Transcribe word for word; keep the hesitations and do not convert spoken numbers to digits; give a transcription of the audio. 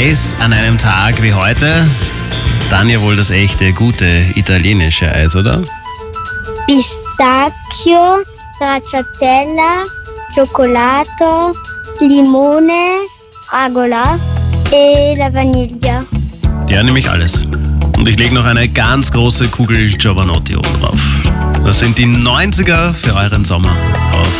Eis an einem Tag wie heute, dann ja wohl das echte, gute italienische Eis, oder? Pistacchio, stracciatella, cioccolato, limone, agola e la vaniglia. Ja, nehme ich alles. Und ich lege noch eine ganz große Kugel Giovanotti oben drauf. Das sind die neunziger für euren Sommer auf